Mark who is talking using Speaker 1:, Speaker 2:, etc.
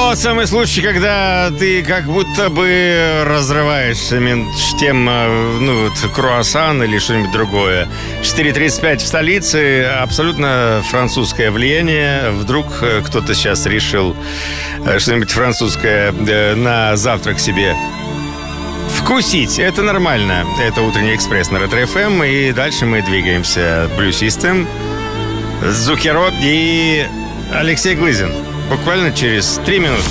Speaker 1: тот самый случай, когда ты как будто бы разрываешь между тем, круассан или что-нибудь другое. 4:35 в столице, абсолютно французское влияние. Вдруг кто-то сейчас решил что-нибудь французское на завтрак себе вкусить. Это нормально. Это «Утренний экспресс» на Ретро-ФМ. И дальше мы двигаемся блюсистым. Зукеро и Алексей Глызин. Буквально через 3 минуты.